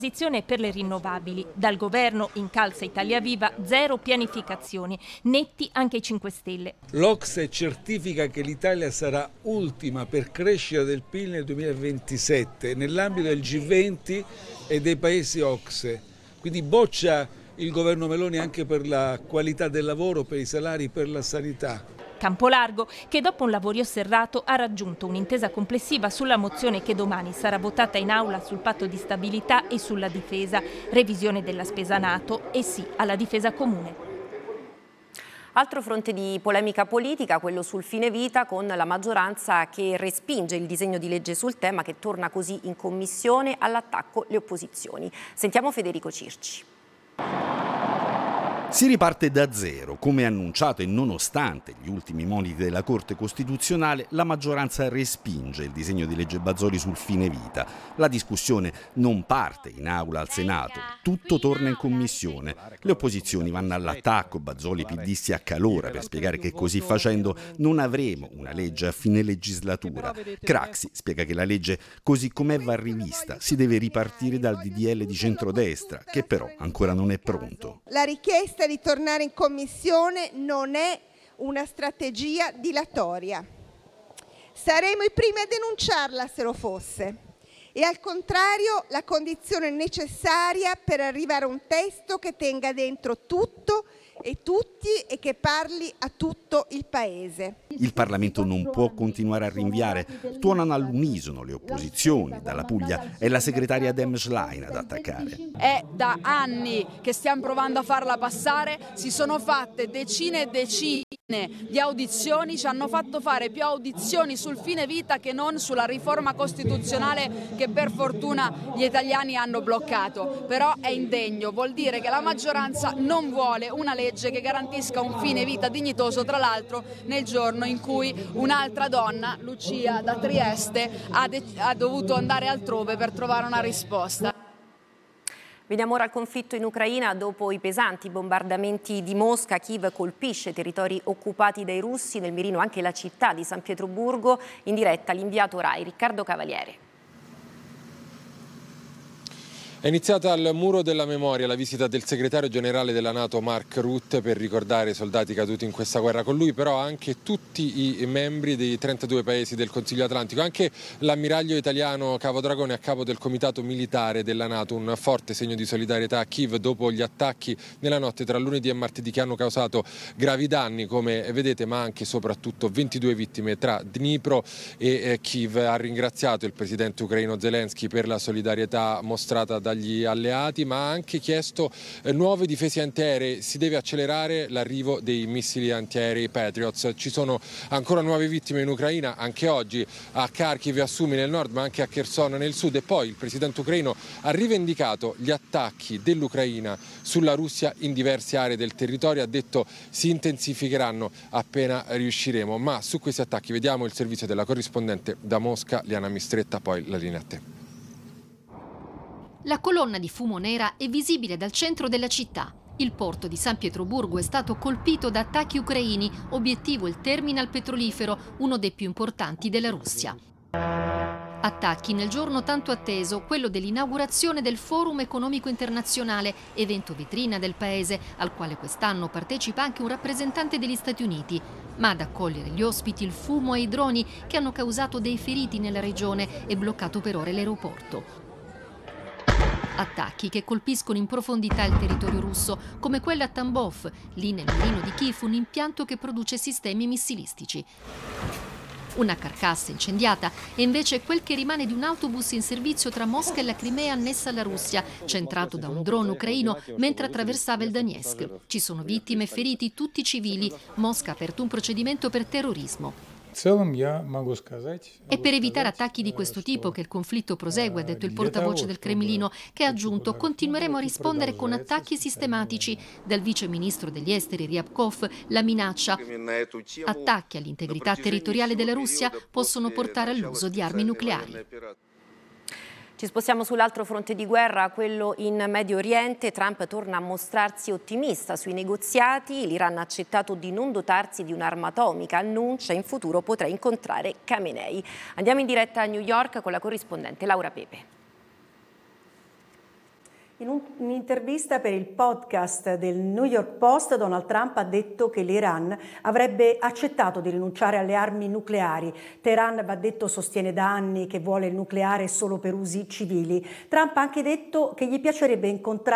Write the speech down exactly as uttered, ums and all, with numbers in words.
Transizione per le rinnovabili. Dal governo incalza Italia Viva zero pianificazioni, netti anche i cinque Stelle. L'O C S E certifica che l'Italia sarà ultima per crescita del P I L nel duemilaventisette nell'ambito del G venti e dei paesi O C S E. Quindi boccia il governo Meloni anche per la qualità del lavoro, per i salari, per la sanità. Campolargo, che dopo un lavorio serrato ha raggiunto un'intesa complessiva sulla mozione che domani sarà votata in aula sul patto di stabilità e sulla difesa, revisione della spesa NATO e sì alla difesa comune. Altro fronte di polemica politica, quello sul fine vita, con la maggioranza che respinge il disegno di legge sul tema, che torna così in commissione, all'attacco le opposizioni. Sentiamo Federico Circi. Si riparte da zero, come annunciato, e nonostante gli ultimi moniti della Corte Costituzionale, la maggioranza respinge il disegno di legge Bazoli sul fine vita. La discussione non parte in aula al Senato, tutto torna in commissione. Le opposizioni vanno all'attacco, Bazoli P D si accalora per spiegare che così facendo non avremo una legge a fine legislatura. Craxi spiega che la legge così com'è va rivista, si deve ripartire dal D D L di centrodestra, che però ancora non è pronto. La richiesta di tornare in commissione non è una strategia dilatoria. Saremo i primi a denunciarla se lo fosse. E al contrario la condizione necessaria per arrivare a un testo che tenga dentro tutto e tutti e che parli a tutto il Paese. Il Parlamento non può continuare a rinviare. Tuonano all'unisono le opposizioni. Dalla Puglia è la segretaria Dem Schlein ad attaccare. È da anni che stiamo provando a farla passare, si sono fatte decine e decine di audizioni, ci hanno fatto fare più audizioni sul fine vita che non sulla riforma costituzionale che per fortuna gli italiani hanno bloccato. Però è indegno, vuol dire che la maggioranza non vuole una legge che garantisca un fine vita dignitoso, tra l'altro nel giorno in cui un'altra donna, Lucia da Trieste, ha, de- ha dovuto andare altrove per trovare una risposta. Veniamo ora al conflitto in Ucraina. Dopo i pesanti bombardamenti di Mosca, Kiev colpisce territori occupati dai russi, nel mirino anche la città di San Pietroburgo. In diretta l'inviato Rai Riccardo Cavaliere. È iniziata al Muro della Memoria la visita del segretario generale della NATO Mark Rutte per ricordare i soldati caduti in questa guerra. Con lui però anche tutti i membri dei trentadue paesi del Consiglio Atlantico, anche l'ammiraglio italiano Cavo Dragone a capo del comitato militare della NATO, un forte segno di solidarietà a Kiev dopo gli attacchi nella notte tra lunedì e martedì che hanno causato gravi danni, come vedete, ma anche e soprattutto ventidue vittime tra Dnipro e Kiev. Ha ringraziato il presidente ucraino Zelensky per la solidarietà mostrata da dagli alleati, ma ha anche chiesto eh, nuove difese antiaeree. Si deve accelerare l'arrivo dei missili antiaerei Patriots. Ci sono ancora nuove vittime in Ucraina, anche oggi a Kharkiv e a Sumi nel nord, ma anche a Kherson nel sud. E poi il presidente ucraino ha rivendicato gli attacchi dell'Ucraina sulla Russia in diverse aree del territorio. Ha detto si intensificheranno appena riusciremo. Ma su questi attacchi vediamo il servizio della corrispondente da Mosca, Liana Mistretta, poi la linea a te. La colonna di fumo nera è visibile dal centro della città. Il porto di San Pietroburgo è stato colpito da attacchi ucraini, obiettivo il terminal petrolifero, uno dei più importanti della Russia. Attacchi nel giorno tanto atteso, quello dell'inaugurazione del Forum Economico Internazionale, evento vetrina del paese, al quale quest'anno partecipa anche un rappresentante degli Stati Uniti. Ma ad accogliere gli ospiti il fumo e i droni che hanno causato dei feriti nella regione e bloccato per ore l'aeroporto. Attacchi che colpiscono in profondità il territorio russo, come quello a Tambov, lì nel mirino di Kiev, un impianto che produce sistemi missilistici. Una carcassa incendiata è invece quel che rimane di un autobus in servizio tra Mosca e la Crimea annessa alla Russia, centrato da un drone ucraino mentre attraversava il Donetsk. Ci sono vittime e feriti, tutti civili. Mosca ha aperto un procedimento per terrorismo. È per evitare attacchi di questo tipo che il conflitto prosegue, ha detto il portavoce del Cremlino, che ha aggiunto: continueremo a rispondere con attacchi sistematici. Dal vice ministro degli esteri Ryabkov la minaccia: attacchi all'integrità territoriale della Russia possono portare all'uso di armi nucleari. Ci spostiamo sull'altro fronte di guerra, quello in Medio Oriente. Trump torna a mostrarsi ottimista sui negoziati. L'Iran ha accettato di non dotarsi di un'arma atomica, annuncia in futuro potrà incontrare Khamenei. Andiamo in diretta a New York con la corrispondente Laura Pepe. In un'intervista per il podcast del New York Post, Donald Trump ha detto che l'Iran avrebbe accettato di rinunciare alle armi nucleari. Teheran, va detto, sostiene da anni che vuole il nucleare solo per usi civili. Trump ha anche detto che gli piacerebbe incontrare